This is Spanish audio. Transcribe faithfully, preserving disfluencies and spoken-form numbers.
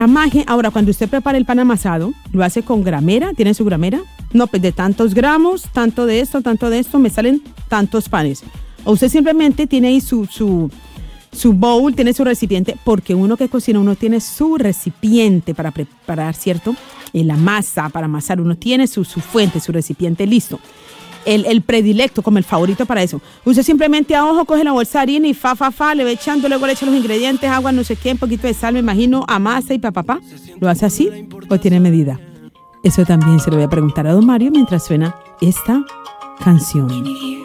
Amaje. Ahora, cuando usted prepara el pan amasado, ¿lo hace con gramera? ¿Tiene su gramera? No, pues de tantos gramos, tanto de esto, tanto de esto, me salen tantos panes. O usted simplemente tiene ahí su, su, su bowl, tiene su recipiente, porque uno que cocina, uno tiene su recipiente para preparar, ¿cierto? Eh, la masa para amasar, uno tiene su, su fuente, su recipiente listo. El, el predilecto, como el favorito para eso. Usted simplemente a ojo coge la bolsa de harina y fa, fa, fa, le va echando, luego le echa los ingredientes, agua, no sé qué, un poquito de sal, me imagino, amasa y pa, pa, pa. ¿Lo hace así o tiene medida? Eso también se lo voy a preguntar a don Mario mientras suena esta canción.